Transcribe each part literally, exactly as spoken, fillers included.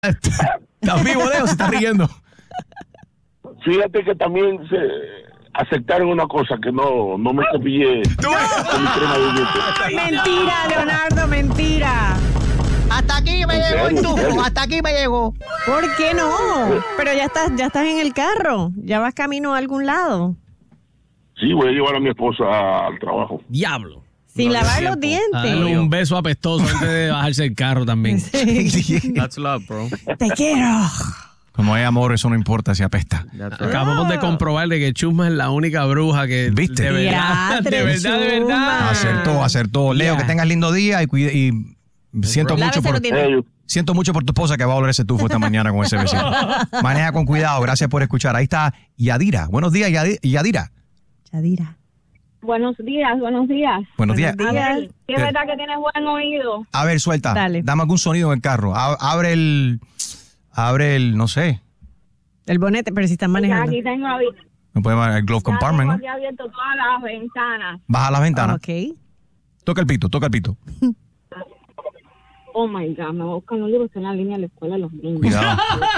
¿Estás vivo, Leo? Se está riendo. Fíjate que también se aceptaron una cosa, que no, no me cepillé con mi crema de dientes. Mentira, Leonardo, mentira. Hasta aquí me ¿En llegó el serio? ¿En tufo, serio? hasta aquí me llegó. ¿Por qué no? Pero ya estás, ya estás en el carro, ya vas camino a algún lado. Sí, voy a llevar a mi esposa al trabajo. Diablo. Sin No, lavar tiempo. los dientes. A darle un beso apestoso antes de bajarse el carro también. Sí. That's love, bro. Te quiero. Como hay amor, eso no importa si apesta. That's right. Acabamos de comprobar de que Chusma es la única bruja que... ¿Viste? De verdad, Diatre, de verdad, de Chusma. verdad. Acertó, acertó. Leo, Yeah. que tengas lindo día y, cuide- y siento Lávese mucho por los dientes. Eh, siento mucho por tu esposa que va a oler ese tufo esta mañana con ese vecino. Maneja con cuidado, gracias por escuchar. Ahí está Yadira. Buenos días, Yadi- Yadira. Yadira. Buenos días, buenos días. Buenos días. Buenos días. A ver, ¿qué es verdad que tienes buen oído? A ver, suelta. Dale. Dame algún sonido en el carro. A- abre el... Abre el, no sé. El bonete, pero si están Ya manejando. aquí tengo, abi- No puede llamar el glove ya tengo compartment, ¿no? aquí abierto todas las ventanas. Baja la ventana. Ok. Toca el pito, toca el pito. Oh my God, me voy a buscar un libro que está en la línea de la escuela de los niños. Cuidado.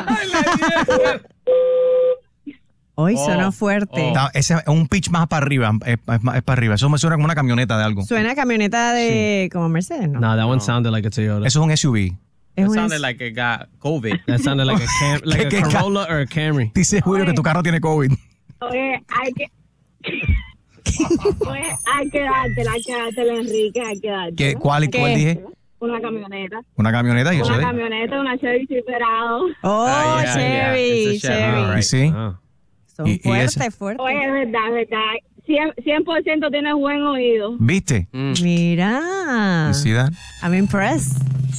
Hoy Oh, sonó fuerte. Da- ese es un pitch más para arriba. Es, es más- es para arriba. Eso me suena como una camioneta de algo. Suena a camioneta de como Mercedes, ¿no? No, that one sounded like a Toyota. Eso es un S U V. Es That un sounded es- like it got COVID. That sounded like a, Cam- like ¿Qué- a qué ca- Corolla or a Camry. Dice Julio que tu carro tiene COVID. Oye, hay que... Oye, hay que dártela, hay que dártela, Enrique, hay que dártela. ¿Qué, ¿Cuál, ¿Qué? ¿Cuál dije? Una camioneta. Una camioneta y eso Una es. camioneta, una Chevy Silverado. Oh, Ah, yeah, Cherry, yeah. It's a Chevy, Cherry. all right. Sí. Ah. Son Y- y fuertes, ese- fuertes. Oye, es verdad, es verdad. cien, cien por ciento tienes buen oído. ¿Viste? Mira. ¿Sí, Dan? I'm impressed.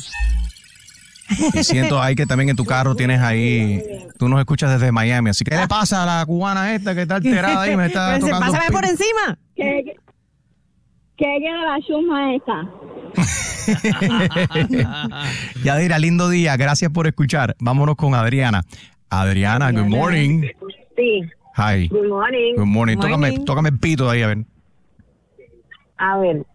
Y siento ahí que también en tu carro tienes ahí. Tú nos escuchas desde Miami. Así que, ¿qué le pasa a la cubana esta que está alterada ahí? Me está Pues, tocando. pásame el por pito? encima. ¿Qué, qué, qué quiere la chusma esta? Yadira, lindo día. Gracias por escuchar. Vámonos con Adriana. Adriana, good morning. Sí. Hi. Good morning. Good morning. Morning. Tócame, tócame el pito de ahí, a ver. A ver.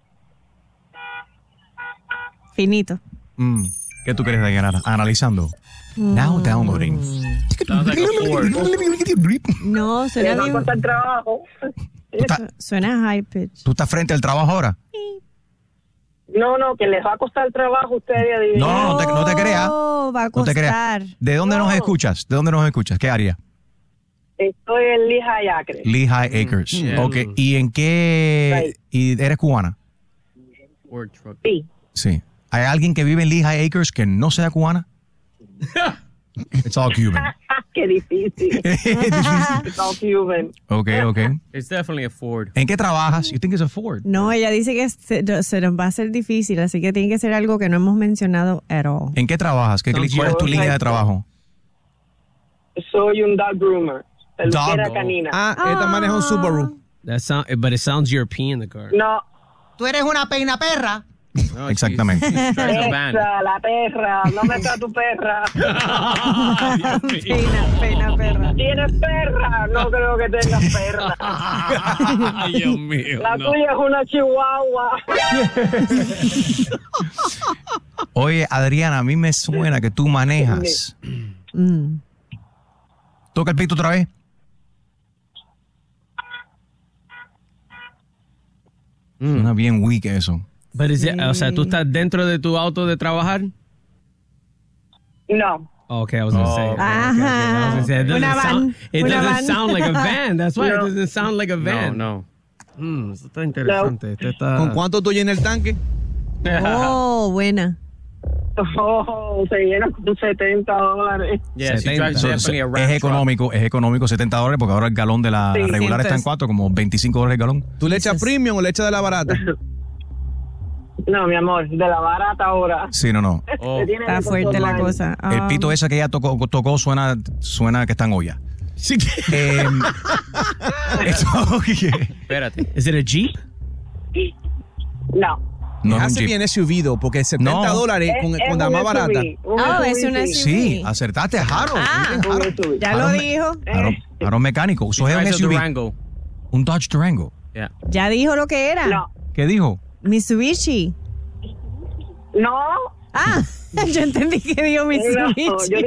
Finito. Mm, ¿Qué tú crees de ahí, Ana? Analizando. Now downloading. Sounds like a Ford. No, suena va a bien. costar trabajo. ¿Tú estás, Suena high pitch. tú estás frente al trabajo ahora? No, no, que les va a costar trabajo a ustedes. No, no, no te, no te creas. Oh, va a No te creas. costar. ¿De dónde nos No. escuchas? ¿De dónde nos escuchas? ¿Qué área? Estoy en Lija y Acre. Lehigh Acres. yeah. Ok. ¿Y en qué? ¿Y eres cubana? Ford truck. Sí. Sí. ¿Hay alguien que vive en Lehigh Acres que no sea cubana? It's all Cuban. Qué difícil. Es difícil. It's all Cuban. Ok, ok. It's definitely a Ford. ¿En qué trabajas? You think it's a Ford? No, ella dice que se, se nos va a hacer difícil, así que tiene que ser algo que no hemos mencionado at all. ¿En qué trabajas? ¿Qué, Sounds ¿Cuál es tu good. línea de trabajo? Soy un dog groomer. Peluquera Dog- canina. Ah, esta maneja un Subaru. That sound, but it sounds European, the car. No, Tú eres una peina perra. No, Exactamente. she's- she drives a van. esa, la perra. No me está tu perra. Peina, peina, perra. ¿Tienes perra? No creo que tengas perra. Ay, Dios mío. La no. tuya es una chihuahua. Oye, Adriana, a mí me suena que tú manejas. Mm. Toca el pito otra vez. Suena bien weak eso. But is it- o sea, ¿tú estás dentro de tu auto de trabajar? No. Okay, I was gonna say. okay, okay, okay. I was gonna say, it Una doesn't, van, sound, it una doesn't van. sound like a van. That's why it No. doesn't sound like a No, van. no. Mm, eso está interesante. Este está... ¿Con cuánto tú llenas el tanque? Oh, buena. Oh, se llena con setenta dólares. Yeah, she setenta. drives So, definitely a es Ram truck. económico, es económico, setenta dólares, porque ahora el galón de la Sí, regular está en cientos. cuatro, como veinticinco dólares el galón. ¿Tú le echas premium o le echas de la barata? No, mi amor, de la barata ahora. Sí, no, no. Oh. Se tiene Está que fuerte la controlar. cosa. El Um, pito ese que ella tocó, tocó suena, suena que está en olla. Sí. Eh, eso, Espérate. Is it a Jeep? No. no es un Hace Jeep. bien S U V, porque setenta No. dólares con, Es- con es la un más barata. S U V, un Oh, S U V, es una sí. S U V. Sí, acertaste, Jaro. Ah, Muy bien, Un Jaro. S U V. Ya Jaro lo me- dijo. Jaro, Jaro mecánico. Eso es un Drives a S U V. Durango. Un Dodge Durango. Yeah. Ya dijo lo que era. No. ¿Qué dijo? Mitsubishi. No. Ah, yo entendí que dijo No, Mitsubishi. yo